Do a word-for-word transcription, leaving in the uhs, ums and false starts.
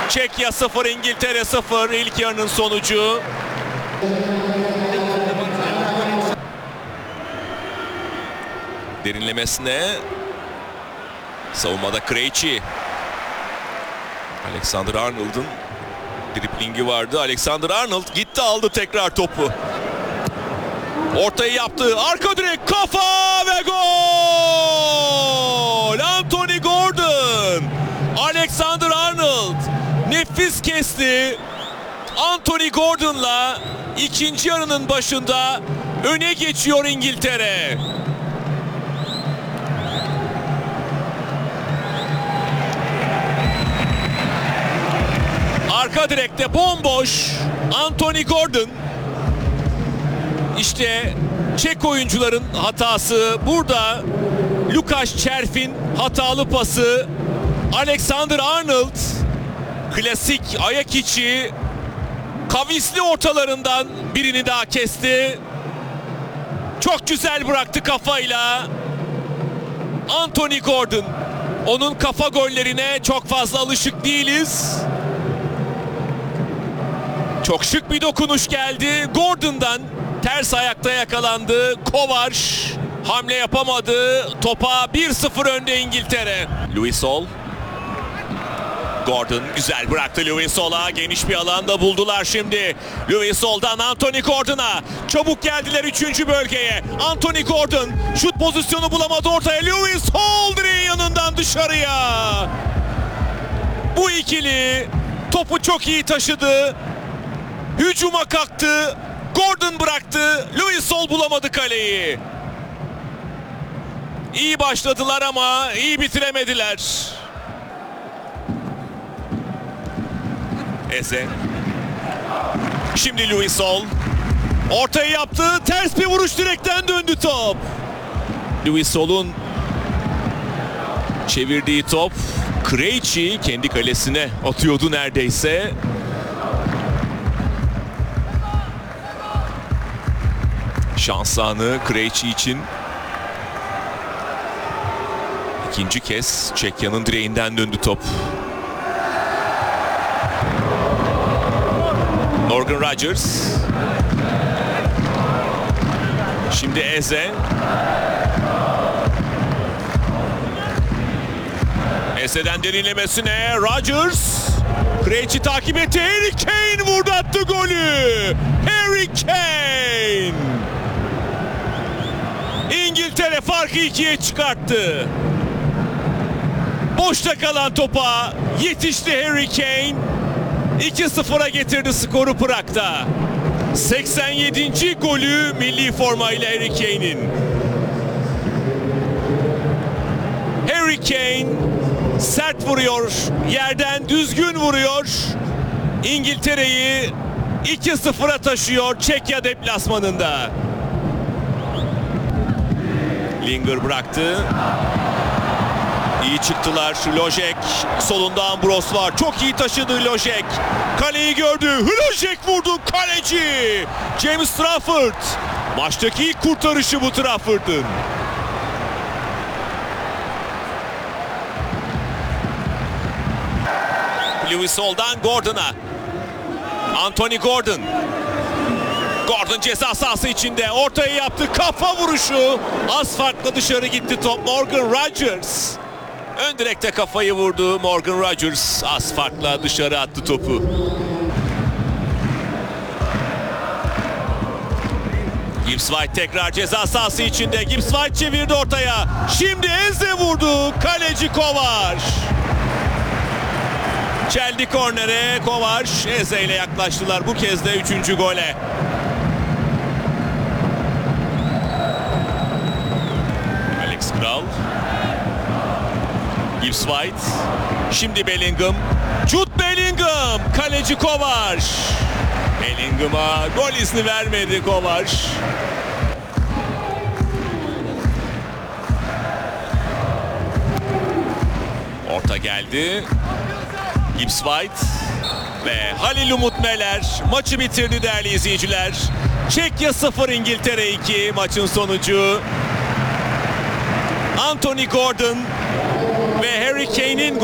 Çekya sıfır, İngiltere sıfır. İlk yarının sonucu. Derinlemesine savunmada Krejci. Alexander Arnold'un driblingi vardı. Alexander Arnold gitti, aldı tekrar topu. Ortayı yaptı. Arka direk, kafa ve gol! Anthony Gordon. Alexander Arnold nefis kesti. Anthony Gordon'la ikinci yarının başında öne geçiyor İngiltere. Arka direkte bomboş Anthony Gordon. İşte Çek oyuncuların hatası. Burada Lukasz Czerwin hatalı pası. Alexander Arnold klasik ayak içi kavisli ortalarından birini daha kesti. Çok güzel bıraktı kafayla. Anthony Gordon. Onun kafa gollerine çok fazla alışık değiliz. Çok şık bir dokunuş geldi. Gordon'dan ters ayakta yakalandı. Kovač hamle yapamadı. Topa bir sıfır önde İngiltere. Louis Hall. Gordon güzel bıraktı Louis Hall'a. Geniş bir alanda buldular şimdi. Louis Hall'dan Anthony Gordon'a. Çabuk geldiler üçüncü bölgeye. Anthony Gordon şut pozisyonu bulamadı ortaya. Louis Hall direğin yanından dışarıya. Bu ikili topu çok iyi taşıdı. Hücuma kalktı. Gordon bıraktı. Louis Hall bulamadı kaleyi. İyi başladılar ama iyi bitiremediler. Eze. Şimdi Louis Hall. Ortayı yaptı. Ters bir vuruş, direkten döndü top. Louis Hall'un çevirdiği top Krejci kendi kalesine atıyordu neredeyse. Şans anı Krejci için. İkinci kez Çekya'nın direğinden döndü top. Morgan Rogers. Şimdi Eze. Eze'den derinlemesine Rogers. Krejci takip etti. Harry Kane vurdu, attı golü. Harry Kane. İngiltere farkı ikiye çıkarttı. Boşta kalan topa yetişti Harry Kane. iki sıfıra getirdi skoru Prag'da. seksen yedinci golü milli formayla Harry Kane'in. Harry Kane sert vuruyor, yerden düzgün vuruyor. İngiltere'yi iki sıfıra taşıyor Çekya deplasmanında. Linger bıraktı. İyi çıktılar. Lojek. Solunda Ambros var. Çok iyi taşıdı Lojek. Kaleyi gördü. Lojek vurdu. Kaleci James Trafford. Maçtaki ilk kurtarışı bu Trafford'ın. Louis Hall'dan Gordon'a. Anthony Gordon. Gordon ceza sahası içinde. Ortaya yaptı. Kafa vuruşu. Az farklı dışarı gitti top. Morgan Rogers. Ön direkte kafayı vurdu. Morgan Rogers az farkla dışarı attı topu. Gibbs White tekrar ceza sahası içinde. Gibbs White çevirdi ortaya. Şimdi Eze vurdu. Kaleci Kovač. Çeldi kornere. Kovač Eze ile yaklaştılar. Bu kez de üçüncü gole. Alex Kral. Gibbs White. Şimdi Bellingham. Jude Bellingham. Kaleci Kovač. Bellingham'a gol izni vermedi Kovač. Orta geldi. Gibbs White ve Halil Umut Meler maçı bitirdi değerli izleyiciler. Çekya sıfır, İngiltere iki maçın sonucu. Anthony Gordon ve Harry Kane'in